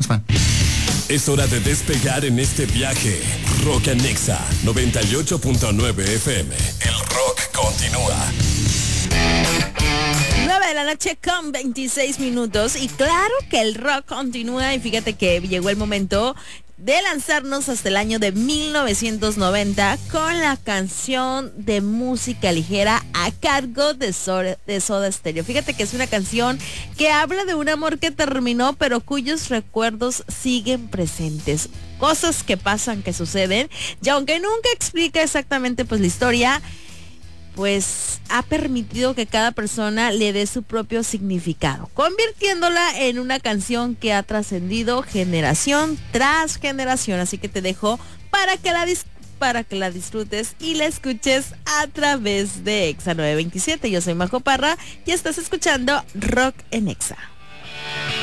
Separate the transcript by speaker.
Speaker 1: fan.
Speaker 2: Es hora de despegar en este viaje. Rock en Nexa 98.9 FM. El rock continúa.
Speaker 3: 9 de la noche con 26 minutos. Y claro que el rock continúa. Y fíjate que llegó el momento de lanzarnos hasta el año de 1990 con la canción de música ligera a cargo de Soda Stereo. Fíjate que es una canción que habla de un amor que terminó, pero cuyos recuerdos siguen presentes. Cosas que pasan, que suceden, y aunque nunca explica exactamente pues la historia, pues ha permitido que cada persona le dé su propio significado, convirtiéndola en una canción que ha trascendido generación tras generación. Así que te dejo para que la disfrutes y la escuches a través de Exa 927. Yo soy Majo Parra y estás escuchando Rock en Exa.